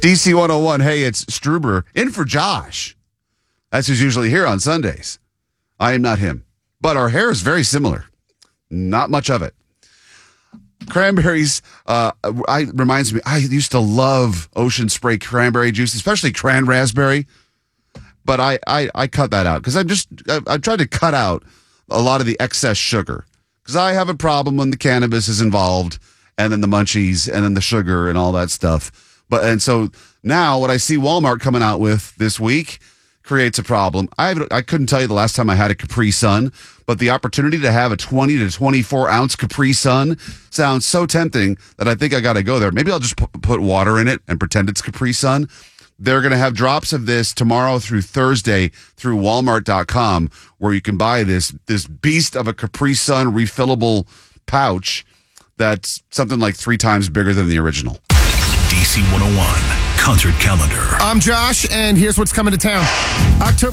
DC 101, hey, it's Struber in for Josh. That's who's usually here on Sundays. I am not him. But our hair is very similar. Not much of it. Cranberries reminds me, I used to love Ocean Spray cranberry juice, especially cran raspberry. But I cut that out because I tried to cut out a lot of the excess sugar because I have a problem when the cannabis is involved and then the munchies and then the sugar and all that stuff. And so now what I see Walmart coming out with this week creates a problem. I couldn't tell you the last time I had a Capri Sun, but the opportunity to have a 20 to 24 ounce Capri Sun sounds so tempting that I think I got to go there. Maybe I'll just put water in it and pretend it's Capri Sun. They're going to have drops of this tomorrow through Thursday through Walmart.com, where you can buy this beast of a Capri Sun refillable pouch that's something like 3 times bigger than the original. DC 101 Concert Calendar. I'm Josh, and here's what's coming to town. October